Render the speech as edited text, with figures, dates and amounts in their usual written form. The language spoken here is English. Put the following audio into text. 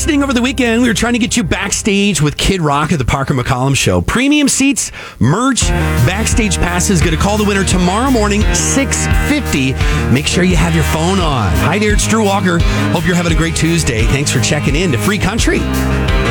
listening over the weekend, we were trying to get you backstage with Kid Rock at the Parker McCollum Show. Premium seats, merch, backstage passes. Going to call the winner tomorrow morning, 6:50. Make sure you have your phone on. Hi there, it's Drew Walker. Hope you're having a great Tuesday. Thanks for checking in to Free Country.